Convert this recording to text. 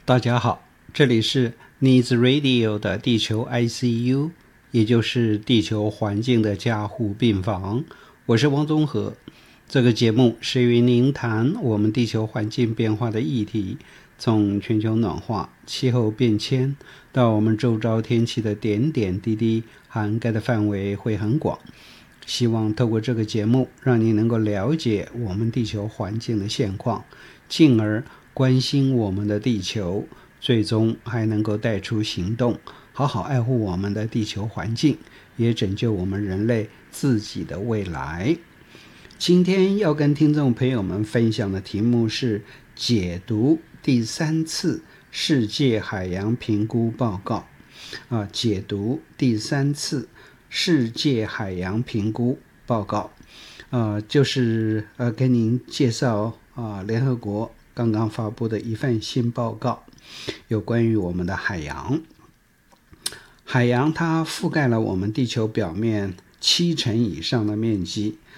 大家好，这里是 Needs Radio 的地球 ICU， 也就是地球环境的加护病房。我是汪宗和。这个节目是与您谈我们地球环境变化的议题，从全球暖化、气候变迁到我们周遭天气的点点滴滴，涵盖的范围会很广。希望透过这个节目，让你能够了解我们地球环境的现况，进而关心我们的地球，最终还能够带出行动，好好爱护我们的地球环境，也拯救我们人类自己的未来。今天要跟听众朋友们分享的题目是解读第3次世界海洋评估报告。解读第3次世界海洋评估报告，就是跟您介绍联合国刚刚发布的一份新报告，有关于我们的海洋。海洋它覆盖了我们地球表面70%以上的面积，